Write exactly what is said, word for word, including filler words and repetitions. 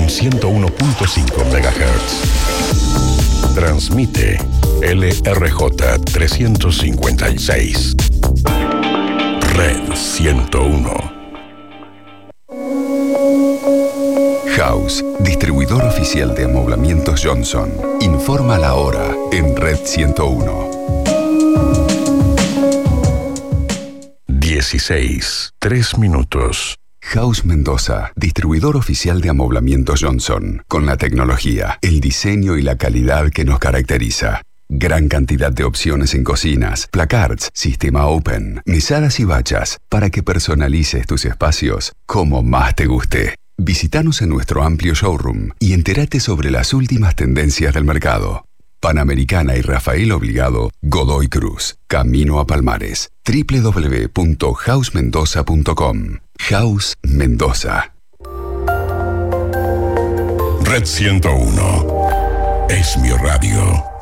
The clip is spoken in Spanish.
en ciento uno punto cinco megahertz. Transmite L R J trescientos cincuenta y seis. Red ciento uno. House, distribuidor oficial de amoblamientos Johnson. Informa la hora en Red ciento uno. dieciséis, tres minutos. House Mendoza, distribuidor oficial de amoblamientos Johnson, con la tecnología, el diseño y la calidad que nos caracteriza. Gran cantidad de opciones en cocinas, placards, sistema open, mesadas y bachas, para que personalices tus espacios como más te guste. Visítanos en nuestro amplio showroom y entérate sobre las últimas tendencias del mercado. Panamericana y Rafael Obligado, Godoy Cruz, Camino a Palmares, doble u doble u doble u punto house mendoza punto com. House Mendoza. Red ciento uno es mi radio.